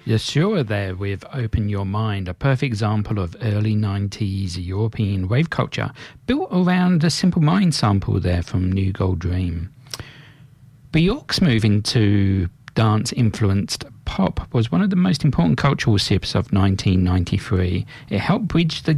Yeshua there with Open Your Mind, a perfect example of early 90s European rave culture built around a Simple Mind sample there from New Gold Dream. Bjork's move into dance-influenced pop was one of the most important cultural shifts of 1993. It helped bridge the